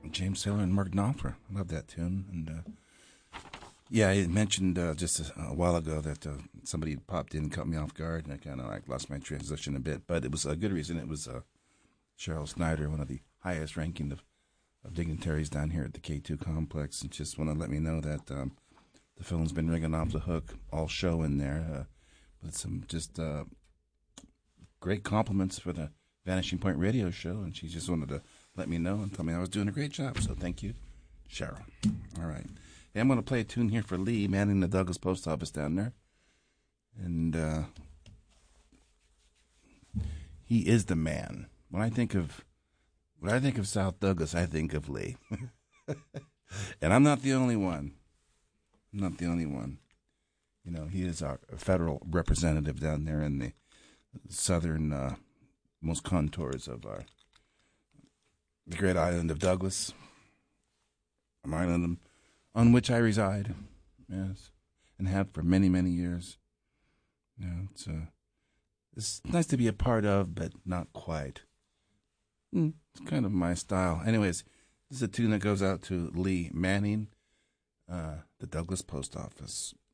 James Taylor and Mark Knopfler. I love that tune. And yeah, I mentioned just a while ago that somebody popped in and caught me off guard, and I kind of lost my transition a bit. But it was a good reason. It was Cheryl Snyder, one of the highest ranking of dignitaries down here at the K2 complex, and just want to let me know that the phone's been ringing off the hook all show in there with some just great compliments for the Vanishing Point radio show, and she just wanted to let me know and tell me I was doing a great job. So thank you, Cheryl. All right. Hey, I'm going to play a tune here for Lee, manning the Douglas Post Office down there. And he is the man. When I think of South Douglas, I think of Lee. And I'm not the only one. I'm not the only one. You know, he is our federal representative down there in the southern most contours of the great island of Douglas, an island on which I reside, yes, and have for many, many years. Yeah, it's nice to be a part of, but not quite. It's kind of my style. Anyways, this is a tune that goes out to Lee manning the Douglas Post Office.